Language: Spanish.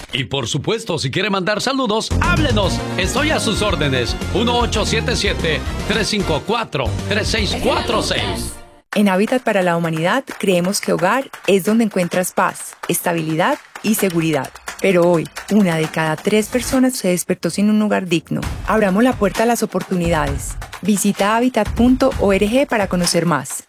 Y por supuesto, si quiere mandar saludos, háblenos. Estoy a sus órdenes. 1877-354-3646. En Hábitat para la Humanidad creemos que hogar es donde encuentras paz, estabilidad y seguridad. Pero hoy, 1 de cada 3 personas se despertó sin un hogar digno. Abramos la puerta a las oportunidades. Visita Habitat.org para conocer más.